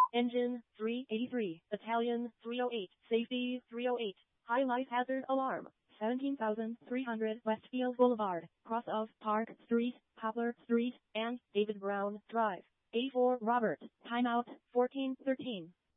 Engine 383, Italian 308, Safety 308, High Life Hazard Alarm, 17,300 Westfield Boulevard, cross of Park Street, Poplar Street, and David Brown Drive. A4 Robert, timeout 1413.